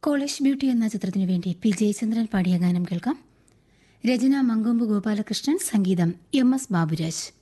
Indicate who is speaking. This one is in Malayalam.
Speaker 1: കോളേജ് ബ്യൂട്ടി എന്ന ചിത്രത്തിനു വേണ്ടി പി ജയചന്ദ്രൻ പാടിയ ഗാനം കേൾക്കാം. രചന മങ്കൊമ്പ് ഗോപാലകൃഷ്ണൻ, സംഗീതം എം എസ് ബാബുരാജ്.